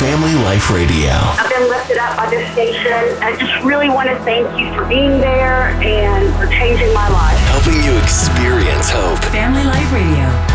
Family Life Radio. I've been lifted up by this station. I just really want to thank you for being there and for changing my life. Helping you experience hope. Family Life Radio.